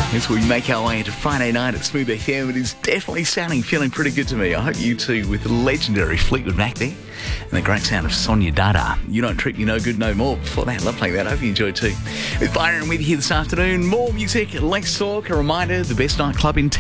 as we make our way into Friday night at Smooth FM. It is definitely feeling pretty good to me. I hope you too, with the legendary Fleetwood Mac there and the great sound of Sonia Dada. You Don't Treat Me No Good No More. Before that, love playing that. I hope you enjoyed too. With Byron with you here this afternoon. More music, less talk. A reminder, the best nightclub in town.